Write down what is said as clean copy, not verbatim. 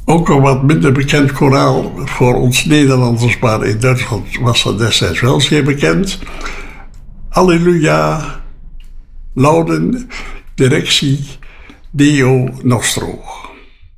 Ook een wat minder bekend koraal voor ons Nederlanders, maar in Duitsland was dat destijds wel zeer bekend. Alleluia, lauden, directie, Deo nostro.